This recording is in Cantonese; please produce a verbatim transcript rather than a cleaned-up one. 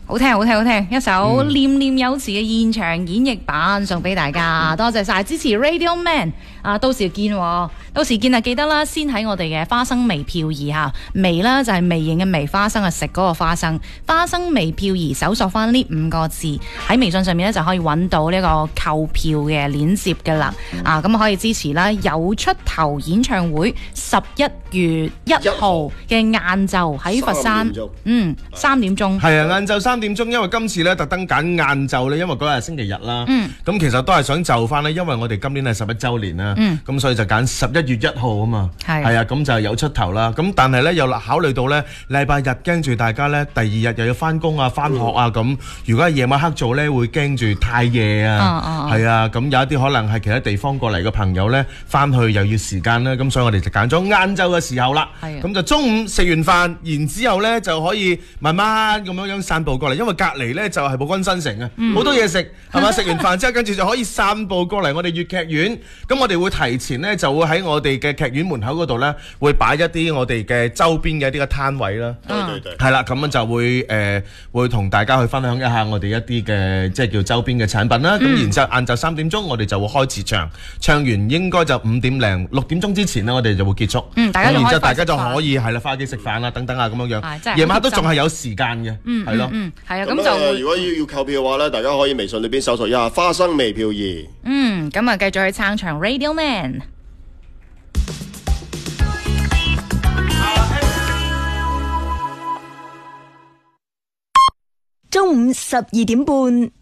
好聽好聽好聽，一首念念有詞嘅現場演繹版送俾大家，多謝晒支持 Radio Man 啊！到時見，到時見啊！記得啦，先喺我哋嘅花生微漂兒嚇，微啦就係微型嘅微，花生係食嗰個花生，花生微漂兒搜索翻呢五個字喺微信上面咧就可以揾到呢個購票嘅鏈接㗎啦，啊咁可以支持啦！有出頭演唱會十一月一號嘅晏晝喺佛山，嗯三點鐘， 係啊，晏晝三點鐘，因為今次咧特登揀晏晝咧，因為嗰日係星期日啦，嗯，咁其實都係想就翻咧，因為我哋今年係十一週年啦，嗯，咁所以就揀十一月一號啊嘛，係係啊，咁就有出頭啦，咁但係咧又考慮到咧禮拜日驚住大家咧第二日又要翻工啊、翻學啊咁，如果係夜晚黑做咧會驚住太夜啊，係啊，咁有一啲可能係其他地方過嚟嘅朋友咧翻去又要時間啦，咁所以我哋就揀咗晏晝嘅時候啦，咁就中午食完飯，然之後咧就可以慢慢咁樣樣散步過嚟，因為隔離咧就係寶君新城啊，好多嘢食係嘛，食完飯之後跟住就可以散步過嚟我哋粵劇院，咁我哋會提前咧就會喺我哋嘅劇院門口嗰度咧會擺一啲我哋嘅周邊嘅一啲嘅攤位啦，對對對，係啦，咁樣就會誒會同大家去分享一下我哋一啲嘅即係叫周邊嘅產品啦，咁然之後晏晝三點鐘我哋就會開始唱，唱完應該就五點零六點鐘之前咧我哋就會結束，嗯，大家然之後大家就可以係啦翻屋企食飯啦等等啊咁樣樣，夜晚都仲係有時間嘅，嗯，係咯，嗯，係啊，咁就如果要要購票嘅話咧，大家可以微信裏邊搜索一下花生微票二，嗯，咁啊繼續去撐場 Radio Man。 中午十二點半。